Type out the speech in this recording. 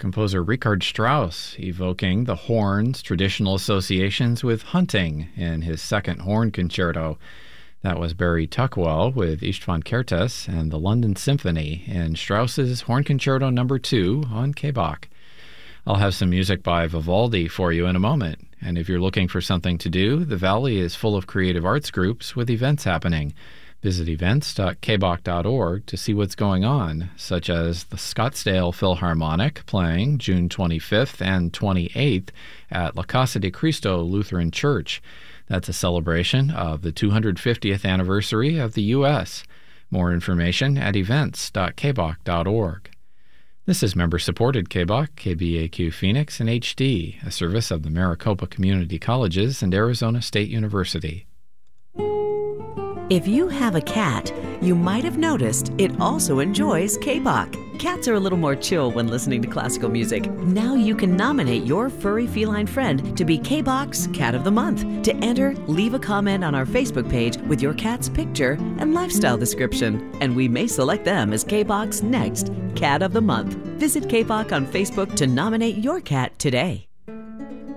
composer Richard Strauss, evoking the horn's traditional associations with hunting in his second horn concerto. That was Barry Tuckwell with István Kertész and the London Symphony in Strauss's Horn Concerto No. 2 on KBOK. I'll have some music by Vivaldi for you in a moment. And if you're looking for something to do, the Valley is full of creative arts groups with events happening. Visit events.kbok.org to see what's going on, such as the Scottsdale Philharmonic playing June 25th and 28th at La Casa de Cristo Lutheran Church. That's a celebration of the 250th anniversary of the U.S. More information at events.kbok.org. This is member-supported KBOK, KBAQ Phoenix, and HD, a service of the Maricopa Community Colleges and Arizona State University. If you have a cat, you might have noticed it also enjoys KBOK. Cats are a little more chill when listening to classical music. Now you can nominate your furry feline friend to be KBOK's Cat of the Month. To enter, leave a comment on our Facebook page with your cat's picture and lifestyle description, and we may select them as KBOK's next Cat of the Month. Visit KBOK on Facebook to nominate your cat today.